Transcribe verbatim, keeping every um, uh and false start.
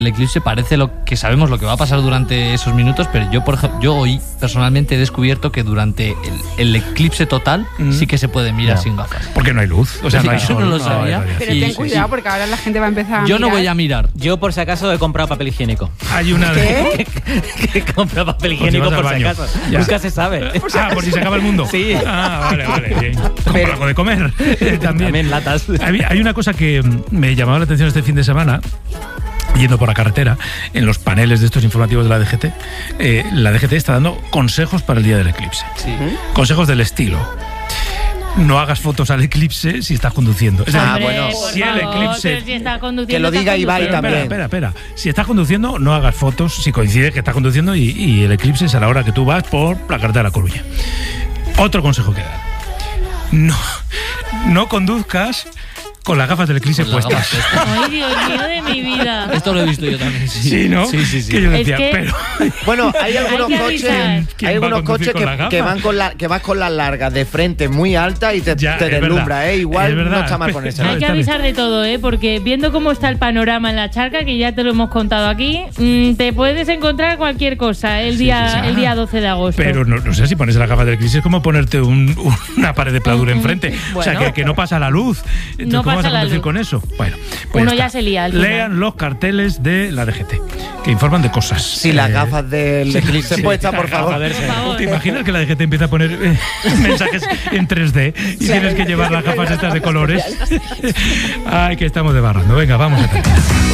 El eclipse parece lo que sabemos lo que va a pasar durante esos minutos, pero yo por ejemplo, yo hoy personalmente he descubierto que durante el, el eclipse total mm. sí que se puede mirar no. sin gafas. Porque no hay luz, o sea, no hay yo sol. no lo sabía. No, pero ten cuidado porque ahora la gente va a empezar a Yo mirar. no voy a mirar. Yo por si acaso he comprado papel higiénico. Hay una ¿Qué? que he comprado papel higiénico por si, por si acaso. Ya. Nunca se sabe. Por si ah, por si se acaba el mundo. Sí. Ah, vale, vale. Bien. Compra algo de comer. También. También latas. Hay, hay una cosa que me llamaba la atención este fin de semana. Yendo por la carretera, en los paneles de estos informativos de la D G T, eh, la D G T está dando consejos para el día del eclipse. Sí. Consejos del estilo: no hagas fotos al eclipse si estás conduciendo. Es ah, decir, bueno, si el eclipse... Si está que lo diga Ibai también. Espera, espera, espera. Si estás conduciendo, no hagas fotos si coincide que estás conduciendo y, y el eclipse es a la hora que tú vas por la carretera de La Coruña. Otro consejo que da: no, no conduzcas con las gafas del eclipse con puestas. Ay, Dios mío de mi vida. Esto lo he visto yo también. Sí, sí ¿no? Sí, sí, sí. Que yo decía, es que... pero... Bueno, hay algunos hay coches, hay algunos coches que, que van con la, que vas con las largas de frente muy altas y te, ya, te deslumbra, ¿eh? Igual no está mal con eso. Hay que avisar de todo, ¿eh? Porque viendo cómo está el panorama en la charca, que ya te lo hemos contado aquí, mmm, te puedes encontrar cualquier cosa el día, sí, sí, sí. el día doce de agosto. Pero no, no sé, si pones las gafas del eclipse es como ponerte un, una pared de pladur enfrente. Bueno, o sea, que, que no pasa la luz. Entonces, no ¿cómo pasa vas a conducir luz. con eso? Bueno, pues uno ya, ya se lía. Lean los carteles de la D G T que informan de cosas. Sí, eh, las gafas del eclipse sí, puestas, por favor. Por favor. ¿Te imaginas que la D G T empieza a poner eh, mensajes en tres D y sí, tienes que llevar las gafas estas de colores? Ay, que estamos debarrando. Venga, vamos a terminar.